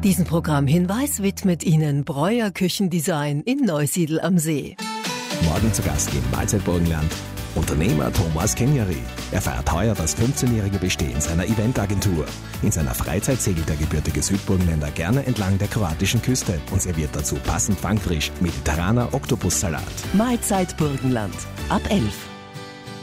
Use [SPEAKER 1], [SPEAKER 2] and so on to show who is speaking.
[SPEAKER 1] Diesen Programmhinweis widmet Ihnen Breuer Küchendesign in Neusiedl am See.
[SPEAKER 2] Morgen zu Gast im Mahlzeit Burgenland Unternehmer Thomas Kenyari. Er feiert heuer das 15-jährige Bestehen seiner Eventagentur. In seiner Freizeit segelt der gebürtige Südburgenländer gerne entlang der kroatischen Küste und serviert dazu passend fangfrisch mediterraner Oktopussalat.
[SPEAKER 1] Mahlzeit Burgenland ab 11.